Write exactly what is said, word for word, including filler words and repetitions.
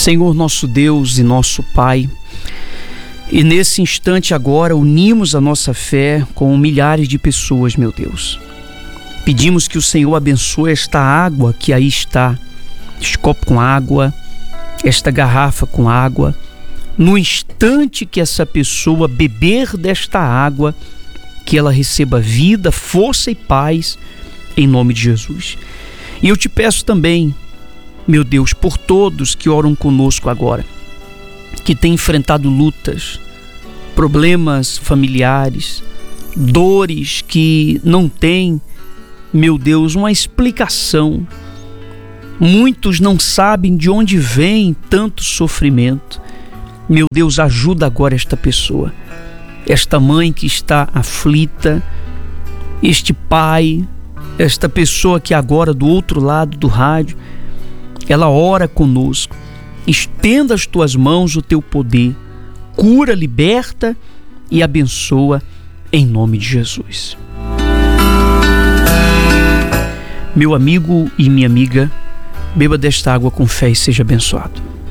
Senhor nosso Deus e nosso Pai, e nesse instante agora unimos a nossa fé com milhares de pessoas, meu Deus. Pedimos que o Senhor abençoe esta água que aí está, este copo com água, esta garrafa com água. No instante que essa pessoa beber desta água, que ela receba vida, força e paz, em nome de Jesus. E eu te peço também, meu Deus, por todos que oram conosco agora, que têm enfrentado lutas, problemas familiares, dores que não têm, meu Deus, uma explicação. Muitos não sabem de onde vem tanto sofrimento. Meu Deus, ajuda agora esta pessoa, esta mãe que está aflita, este pai, esta pessoa que agora do outro lado do rádio, ela ora conosco. Estenda as tuas mãos o teu poder, cura, liberta e abençoa em nome de Jesus. Meu amigo e minha amiga, beba desta água com fé e seja abençoado.